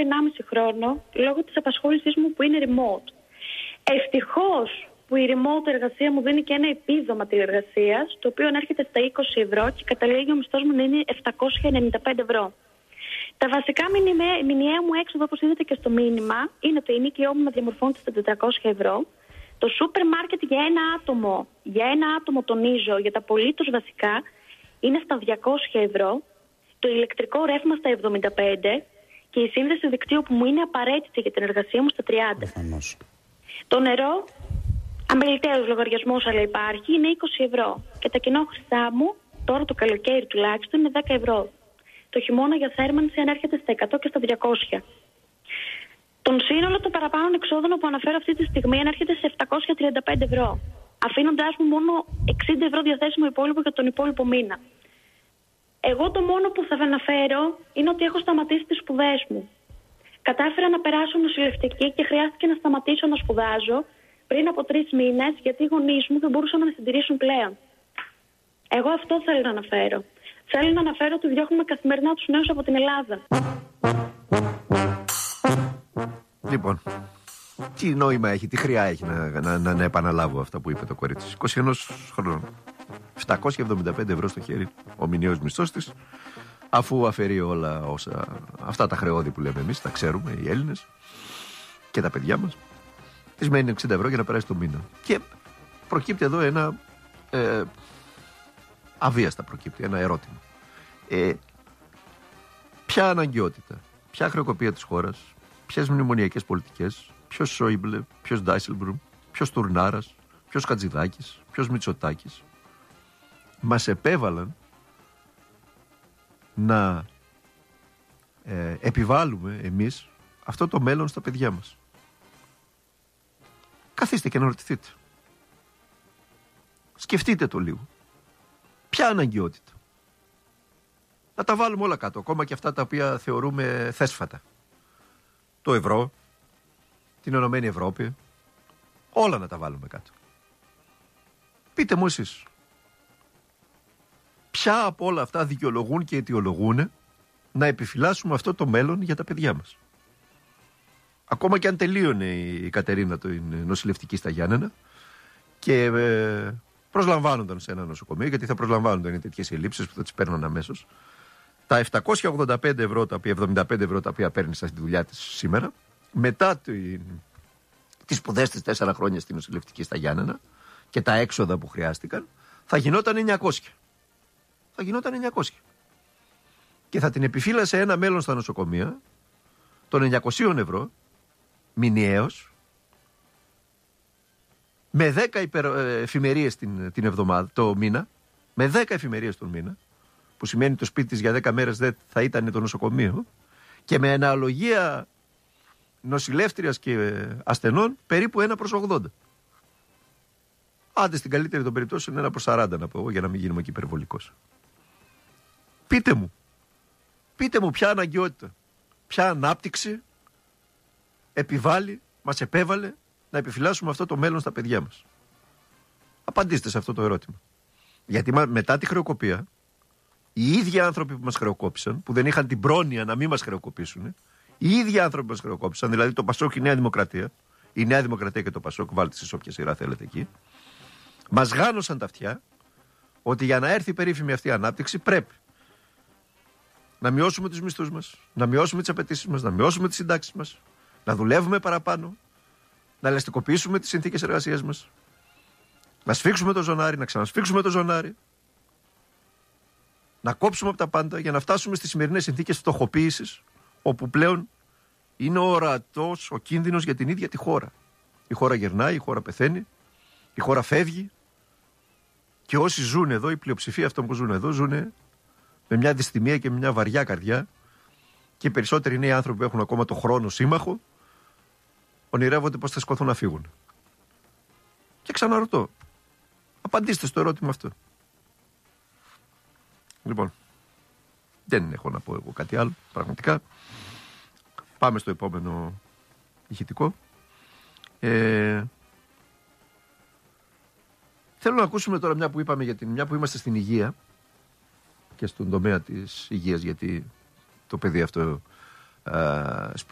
1,5 χρόνο λόγω της απασχόλησής μου που είναι remote. Ευτυχώς που η remote εργασία μου δίνει και ένα επίδομα τηλεργασίας, το οποίο ανέρχεται στα 20 ευρώ και καταλήγει ο μισθός μου να είναι 795 ευρώ. Τα βασικά μηνιαία μου έξοδα, όπως είδατε και στο μήνυμα, είναι το ενοίκιό μου να διαμορφώνεται στα 400 ευρώ. Το σούπερ μάρκετ για ένα άτομο τονίζω, για τα απολύτως βασικά, είναι στα 200 ευρώ. Το ηλεκτρικό ρεύμα στα 75 και η σύνδεση δικτύου που μου είναι απαραίτητη για την εργασία μου στα 30. Προφανώς. Το νερό, αμεληταίος λογαριασμός αλλά υπάρχει, είναι 20 ευρώ. Και τα κοινόχρηστά μου, τώρα το καλοκαίρι τουλάχιστον, είναι 10 ευρώ. Το χειμώνα για θέρμανση ανέρχεται στα 100 και στα 200. Τον σύνολο των παραπάνω εξόδων που αναφέρω αυτή τη στιγμή ανέρχεται σε 735 ευρώ. Αφήνοντάς μου μόνο 60 ευρώ διαθέσιμο υπόλοιπο για τον υπόλοιπο μήνα. Εγώ το μόνο που θα αναφέρω είναι ότι έχω σταματήσει τις σπουδές μου. Κατάφερα να περάσω νοσηλευτική και χρειάστηκε να σταματήσω να σπουδάζω πριν από 3 μήνες, γιατί οι γονείς μου δεν μπορούσαν να με συντηρήσουν πλέον. Εγώ αυτό θέλω να αναφέρω. Θέλω να αναφέρω ότι διώχνουμε καθημερινά τους νέους από την Ελλάδα. Λοιπόν, τι νόημα έχει, τι χρειά έχει να επαναλάβω αυτά που είπε το κορίτσι. 21 χρόνων. 775 ευρώ στο χέρι ο μηνιαίος μισθός της, αφού αφαιρεί όλα αυτά τα χρεώδη που λέμε εμείς, τα ξέρουμε οι Έλληνες και τα παιδιά μας. Της μένει 60 ευρώ για να περάσει το μήνα. Και προκύπτει εδώ ένα αβίαστα προκύπτει ένα ερώτημα. Ποια αναγκαιότητα, ποια χρεοκοπία της χώρας, ποιες μνημονιακές πολιτικές, ποιος Σόιμπλε, ποιος Ντάισελμπλουμ, ποιος Τουρνάρας, ποιος Χατζηδάκης, ποιος Μητσοτάκης μας επέβαλαν να επιβάλλουμε εμείς αυτό το μέλλον στα παιδιά μας. Καθίστε και να ρωτηθείτε. Σκεφτείτε το λίγο. Ποια αναγκαιότητα. Να τα βάλουμε όλα κάτω, ακόμα και αυτά τα οποία θεωρούμε θέσφατα. Το ευρώ, την Ενωμένη Ευρώπη, όλα να τα βάλουμε κάτω. Πείτε μου εσείς, ποια από όλα αυτά δικαιολογούν και αιτιολογούν να επιφυλάσσουμε αυτό το μέλλον για τα παιδιά μας. Ακόμα και αν τελείωνε η Κατερίνα την νοσηλευτική στα Γιάννενα και προσλαμβάνονταν σε ένα νοσοκομείο, γιατί θα προσλαμβάνονταν τέτοιες ελλείψεις που θα τις παίρνουν αμέσως, τα 785 ευρώ, τα οποία 75 ευρώ τα οποία παίρνει στη δουλειά της σήμερα, μετά τις σπουδές της 4 χρόνια στη νοσηλευτική στα Γιάννενα και τα έξοδα που χρειάστηκαν, θα γινόταν 900. Θα γινόταν 900. Και θα την επιφύλασε ένα μέλλον στα νοσοκομεία των 900 ευρώ μηνιαίως, με 10 εφημερίες την εβδομάδα, το μήνα, με 10 εφημερίες τον μήνα, που σημαίνει το σπίτι της για 10 μέρες δεν θα ήταν το νοσοκομείο, και με αναλογία νοσηλεύτριας και ασθενών περίπου 1/80. Άντε στην καλύτερη των περιπτώσεων 1/40 να πω εγώ, για να μην γίνουμε και υπερβολικός. Πείτε μου ποια αναγκαιότητα, ποια ανάπτυξη μας επέβαλε να επιφυλάσσουμε αυτό το μέλλον στα παιδιά μας. Απαντήστε σε αυτό το ερώτημα. Γιατί μετά τη χρεοκοπία, οι ίδιοι άνθρωποι που μας χρεοκόπησαν, που δεν είχαν την πρόνοια να μην μας χρεοκοπήσουν, οι ίδιοι άνθρωποι που μας χρεοκόπησαν, δηλαδή το Πασόκ, η Νέα Δημοκρατία, η Νέα Δημοκρατία και το Πασόκ, βάλτε σε όποια σειρά θέλετε εκεί, μας γάνωσαν τα αυτιά ότι για να έρθει η περίφημη αυτή ανάπτυξη πρέπει να μειώσουμε τους μισθούς μας, να μειώσουμε τις απαιτήσεις μας, να μειώσουμε τις συντάξεις μας, να δουλεύουμε παραπάνω, να ελαστικοποιήσουμε τις συνθήκες εργασίας μας, να σφίξουμε το ζωνάρι, να ξανασφίξουμε το ζωνάρι, να κόψουμε από τα πάντα για να φτάσουμε στις σημερινές συνθήκες φτωχοποίησης, όπου πλέον είναι ορατός ο κίνδυνος για την ίδια τη χώρα. Η χώρα γερνάει, η χώρα πεθαίνει, η χώρα φεύγει και όσοι ζουν εδώ, η πλειοψηφία αυτών που ζουν εδώ, ζουν με μια δυσθυμία και με μια βαριά καρδιά, και οι περισσότεροι νέοι άνθρωποι που έχουν ακόμα το χρόνο σύμμαχο ονειρεύονται πως θα σκοθούν να φύγουν. Και ξαναρωτώ, απαντήστε στο ερώτημα αυτό. Λοιπόν, δεν έχω να πω εγώ κάτι άλλο, πραγματικά. Πάμε στο επόμενο ηχητικό. Θέλω να ακούσουμε τώρα μια που είπαμε, μια που είμαστε στην υγεία και στον τομέα της υγείας, γιατί το παιδί αυτό